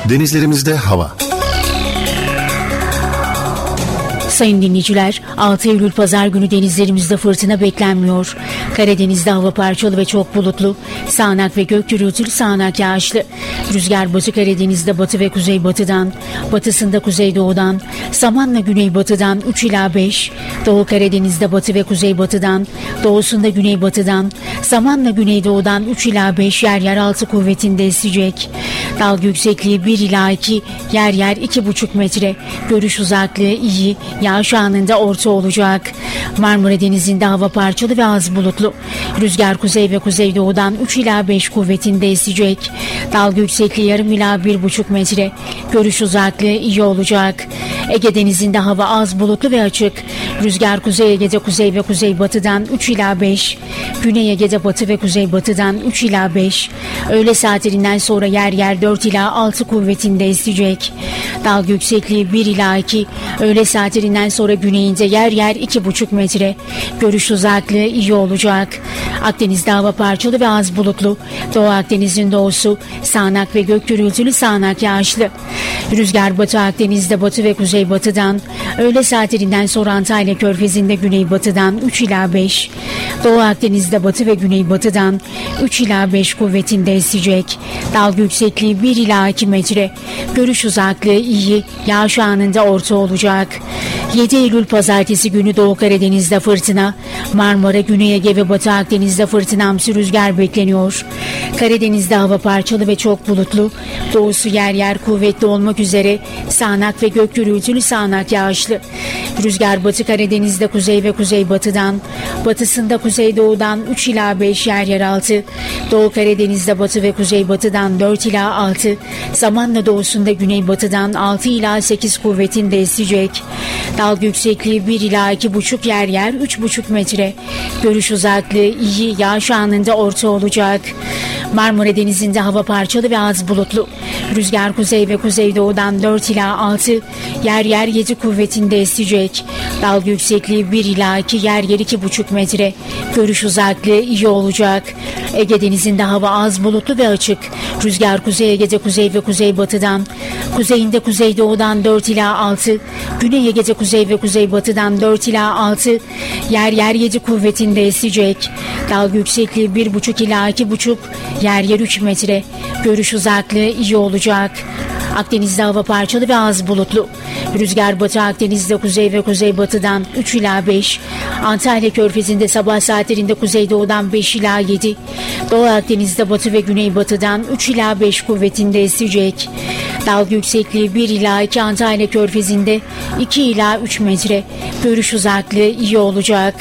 Denizlerimizde hava. Sayın dinleyiciler, 6 Eylül Pazar günü denizlerimizde fırtına beklenmiyor. Karadeniz'de hava parçalı ve çok bulutlu. Sağanak ve gök gürültülü, sağanak yağışlı. Rüzgar Batı Karadeniz'de batı ve kuzeybatıdan, batısında kuzeydoğudan, Samanla güneybatıdan 3 ila 5, Doğu Karadeniz'de batı ve kuzeybatıdan, doğusunda güneybatıdan, Samanla güneydoğudan 3 ila 5, yer yer 6 kuvvetinde esecek. Dalga yüksekliği 1 ila 2, yer yer 2,5 metre. Görüş uzaklığı iyi, yağış anında orta olacak. Marmara Denizi'nde hava parçalı ve az bulutlu. Rüzgar kuzey ve kuzeydoğudan 3 ila 5 kuvvetinde esecek. Dalga yüksekliği yarım ila 1,5 metre. Görüş uzaklığı iyi olacak. Ege Denizi'nde hava az bulutlu ve açık. Rüzgar Kuzey Ege'de kuzey ve kuzeybatıdan 3 ila 5. Güney Ege'de batı ve kuzeybatıdan 3 ila 5. Öğle saatlerinden sonra yer yer 4 ila 6 kuvvetinde esecek. Dalga yüksekliği 1 ila 2. Öğle saatlerinden sonra güneyinde yer yer 2,5 metre. Görüş uzaklığı iyi olacak. Akdeniz'de hava parçalı ve az bulutlu. Doğu Akdeniz'in doğusu sağanak ve gök gürültülü, sağanak yağışlı. Rüzgar Batı Akdeniz'de batı ve kuzeybatıdan, öğle saatlerinden sonra Antalya Körfezi'nde güneybatıdan 3 ila 5. Doğu Akdeniz'de batı ve güneybatıdan 3 ila 5 kuvvetinde esecek. Dalga yüksekliği 1 ila 2 metre. Görüş uzaklığı iyi, yağış anında orta olacak. 7 Eylül Pazartesi günü Doğu Karadeniz'de fırtına, Marmara, Güney Ege ve Batı Akdeniz'de fırtınamsı rüzgar bekleniyor. Karadeniz'de hava parçalı ve çok bulutlu, doğusu yer yer kuvvetli olmak üzere sağanak ve gök gürültülü, sağanak yağışlı. Rüzgar Batı Karadeniz'de kuzey ve kuzeybatıdan, batısında kuzeydoğudan 3 ila 5, yer yer 6. Doğu Karadeniz'de batı ve kuzeybatıdan 4 ila 6. Zamanla doğusunda güneybatıdan 6 ila 8 kuvvetinde esecek. Dalga yüksekliği 1 ila 2,5, yer yer 3,5 metre. Görüş uzaklığı iyi, yağış anında orta olacak. Marmara Denizi'nde hava parçalı ve az bulutlu. Rüzgar kuzey ve kuzeydoğudan 4 ila 6, yer yer 7 kuvvetinde esecek. Dalga yüksekliği 1 ila 2, yer yer 2,5 metre. Görüş uzaklığı iyi olacak. Ege Denizi'nde hava az bulutlu ve açık. Rüzgar Kuzey Ege'de kuzey ve kuzeybatıdan, kuzeyinde kuzeydoğudan 4 ila 6, Güney Ege'de kuzey ve kuzeybatıdan 4 ila 6, yer yer 7 kuvvetinde esecek. Dalga yüksekliği 1,5 ila 2,5, yer yer 3 metre. Görüş uzaklığı iyi olacak. Akdeniz'de hava parçalı ve az bulutlu. Rüzgar Batı Akdeniz'de kuzey ve kuzeybatıdan 3 ila 5. Antalya Körfezi'nde sabah saatlerinde kuzeydoğudan 5 ila 7. Doğu Akdeniz'de batı ve güneybatıdan 3 ila 5 kuvvetinde esecek. Dalga yüksekliği 1 ila 2, Antalya Körfezi'nde 2 ila 3 metre. Görüş uzaklığı iyi olacak.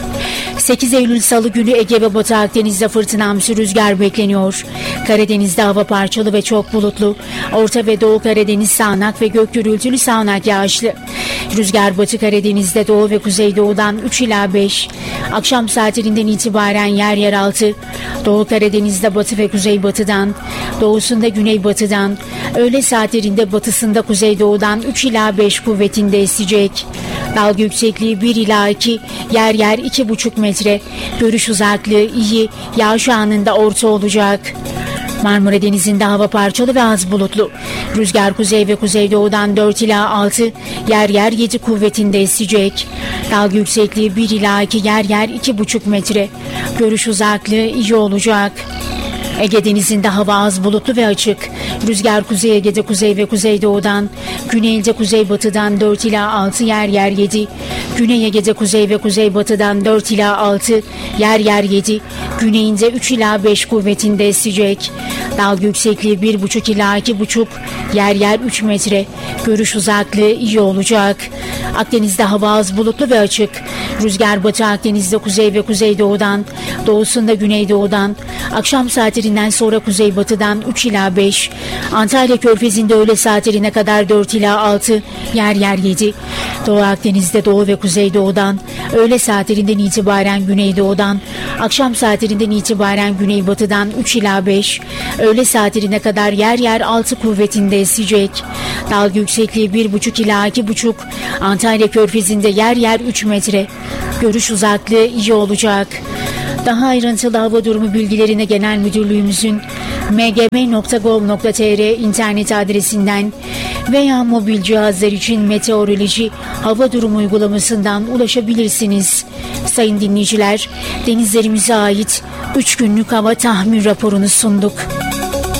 8 Eylül Salı günü Ege ve Batı Akdeniz'de fırtınamsı rüzgar bekleniyor. Karadeniz'de hava parçalı ve çok bulutlu. Orta ve Doğu Karadeniz sağanak ve gök gürültülü, sağanak yağışlı. Rüzgar Batı Karadeniz'de doğu ve kuzeydoğudan 3 ila 5. Akşam saatlerinden itibaren yer yer 6. Doğu Karadeniz'de batı ve kuzeybatıdan, doğusunda güneybatıdan, öğle saatlerinde batısında kuzeydoğudan 3 ila 5 kuvvetinde esecek. Dalga yüksekliği 1 ila 2, yer yer 2,5 metre. Görüş uzaklığı iyi, yağış anında orta olacak. Marmara Denizi'nde hava parçalı ve az bulutlu. Rüzgar kuzey ve kuzeydoğudan 4 ila 6, yer yer 7 kuvvetinde esecek. Dalga yüksekliği 1 ila 2, yer yer 2,5 metre. Görüş uzaklığı iyi olacak. Ege Denizi'nde hava az bulutlu ve açık. Rüzgar Kuzey Ege'de kuzey ve kuzeydoğudan, güneyde kuzeybatıdan 4 ila 6, yer yer 7. Güney Ege'de kuzey ve kuzeybatıdan 4 ila 6, yer yer 7. Güneyinde 3 ila 5 kuvvetinde esecek. Dalga yüksekliği 1,5 ila 2,5, yer yer 3 metre. Görüş uzaklığı iyi olacak. Akdeniz'de hava az bulutlu ve açık. Rüzgar Batı Akdeniz'de kuzey ve kuzeydoğudan, doğusunda güneydoğudan, akşam saatlerinden sonra kuzeybatıdan 3 ila 5. Antalya Körfezi'nde öğle saatlerine kadar 4 ila 6, yer yer 7. Doğu Akdeniz'de doğu ve kuzeydoğudan, öğle saatlerinden itibaren güneydoğudan, akşam saatlerinden itibaren güneybatıdan 3 ila 5. Öğle saatlerine kadar yer yer 6 kuvvetinde esecek. Dalga yüksekliği 1,5 ila 2,5. Antalya Körfezi'nde yer yer 3 metre. Görüş uzaklığı iyi olacak. Daha ayrıntılı hava durumu bilgilerine Genel Müdürlüğümüzün mgm.gov.tr internet adresinden veya mobil cihazlar için meteoroloji hava durumu uygulamasından ulaşabilirsiniz. Sayın dinleyiciler, denizlerimize ait 3 günlük hava tahmin raporunu sunduk.